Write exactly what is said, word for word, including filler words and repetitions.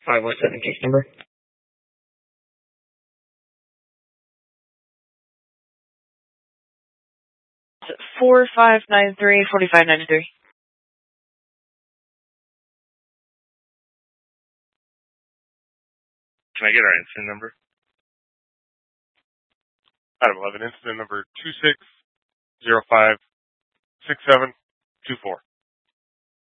five one seven case number. Four five nine three forty five ninety three. Can I get our incident number? Item eleven, incident number two six zero five six seven two four.